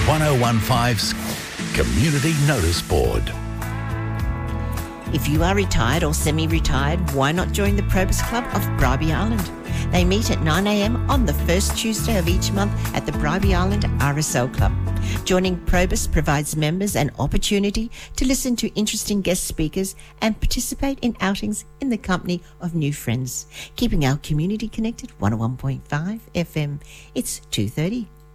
1015's Community Notice Board. If you are retired or semi-retired, why not join the Probus Club of Bribie Island? They meet at 9 a.m. on the first Tuesday of each month at the Bribie Island RSL Club. Joining Probus provides members an opportunity to listen to interesting guest speakers and participate in outings in the company of new friends. Keeping our community connected, 101.5 FM. It's 2:30.